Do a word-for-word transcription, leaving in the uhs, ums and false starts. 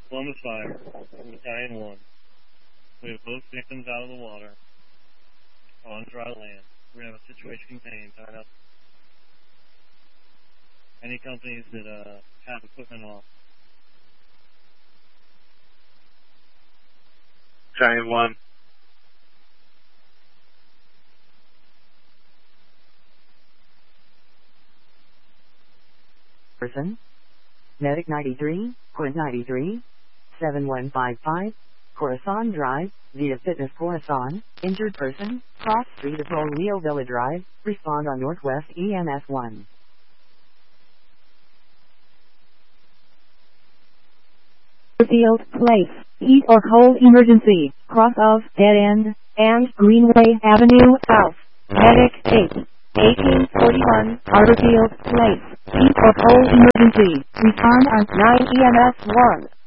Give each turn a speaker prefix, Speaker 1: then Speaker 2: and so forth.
Speaker 1: Columbus Fire, Battalion one. We have both victims out of the water, on dry land. We have a situation contained, tied up. Any companies that uh, have equipment off.
Speaker 2: Battalion one.
Speaker 3: Person. Medic ninety-three, Quint ninety-three, seven one five five, Corazon Drive, Via Fitness Corazon, injured person, cross street of Roleo Villa Drive, respond on Northwest E M S one.
Speaker 4: Field Place, heat or cold emergency, cross of Dead End, and Greenway Avenue South, Medic eight, eighteen forty-one, Arborfield Place, heat or cold emergency, respond on nine E M S one.